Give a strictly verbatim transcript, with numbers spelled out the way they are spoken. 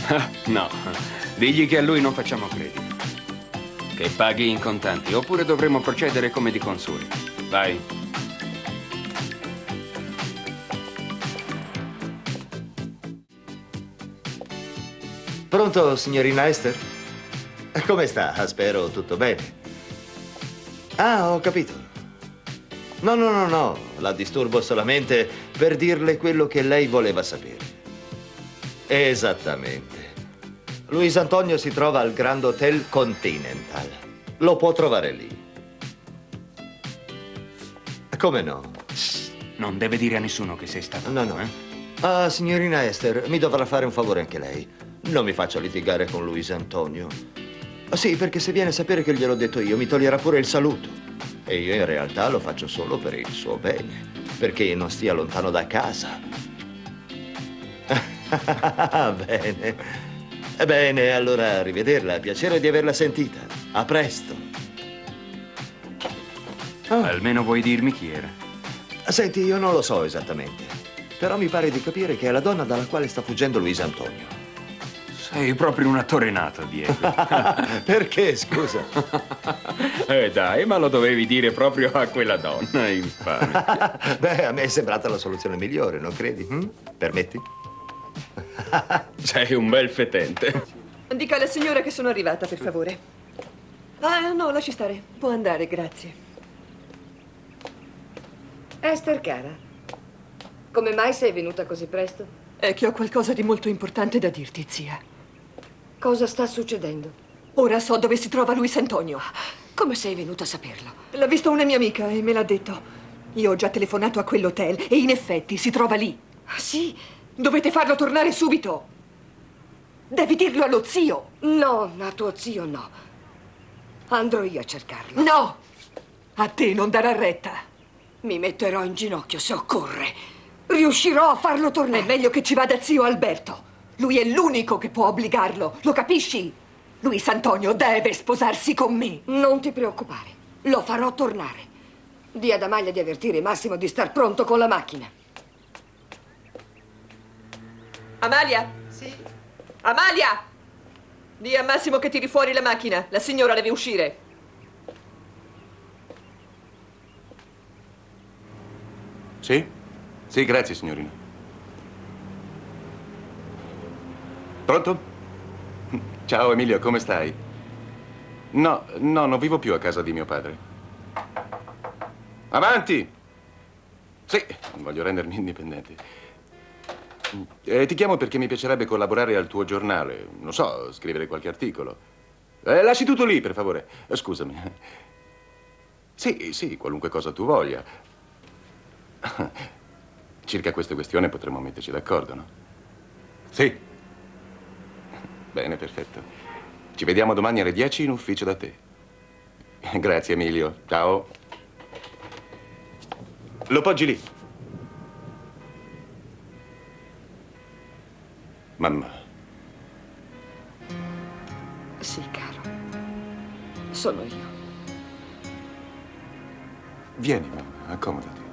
No, digli che a lui non facciamo credito. Che paghi in contanti, oppure dovremo procedere come di consueto. Vai. Pronto, signorina Esther? Come sta? Spero tutto bene. Ah, ho capito. No, no, no, no. La disturbo solamente per dirle quello che lei voleva sapere. Esattamente. Luis Antonio si trova al Grand Hotel Continental. Lo può trovare lì. Come no? Non deve dire a nessuno che sei stato. No, tu, no. Eh? Ah, signorina Esther, mi dovrà fare un favore anche lei. Non mi faccia litigare con Luis Antonio. Sì, perché se viene a sapere che gliel'ho detto io, mi toglierà pure il saluto. E io in realtà lo faccio solo per il suo bene, perché non stia lontano da casa. Bene. Bene, allora arrivederla. Piacere di averla sentita. A presto. Oh. Almeno vuoi dirmi chi era? Senti, io non lo so esattamente, però mi pare di capire che è la donna dalla quale sta fuggendo Luis Antonio. Sei proprio un attore nato, Diego. Perché, scusa? Eh dai, ma lo dovevi dire proprio a quella donna, infame. Beh, a me è sembrata la soluzione migliore, non credi? Hm? Permetti? Sei un bel fetente. Dica alla signora che sono arrivata, per favore. Ah, no, lasci stare. Può andare, grazie. Esther, cara, come mai sei venuta così presto? È che ho qualcosa di molto importante da dirti, zia. Cosa sta succedendo? Ora so dove si trova Luis Antonio. Come sei venuta a saperlo? L'ha visto una mia amica e me l'ha detto. Io ho già telefonato a quell'hotel e in effetti si trova lì. Ah, sì? Dovete farlo tornare subito. Devi dirlo allo zio. No, a tuo zio no. Andrò io a cercarlo. No! A te non darà retta. Mi metterò in ginocchio se occorre. Riuscirò a farlo tornare. È meglio che ci vada zio Alberto. Lui è l'unico che può obbligarlo. Lo capisci? Luis Antonio deve sposarsi con me. Non ti preoccupare. Lo farò tornare. Dì ad Amalia di avvertire Massimo di star pronto con la macchina. Amalia? Sì? Amalia! Dì a Massimo che tiri fuori la macchina. La signora deve uscire. Sì? Sì, grazie, signorina. Pronto? Ciao, Emilio, come stai? No, no, non vivo più a casa di mio padre. Avanti! Sì, voglio rendermi indipendente. Eh, ti chiamo perché mi piacerebbe collaborare al tuo giornale. Non so, scrivere qualche articolo. Eh, lasci tutto lì, per favore. Eh, scusami. Sì, sì, qualunque cosa tu voglia. Circa questa questione potremmo metterci d'accordo, no? Sì. Bene, perfetto. Ci vediamo domani alle dieci in ufficio da te. Grazie, Emilio. Ciao. Lo poggi lì. Mamma. Sì, caro. Sono io. Vieni, mamma, accomodati.